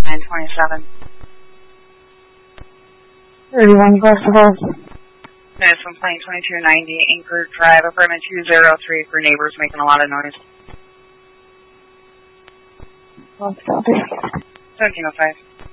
927. 31 Festival. It's from plane 2290, Anchor Drive, apartment 203 for neighbors making a lot of noise. Let's copy. 1705.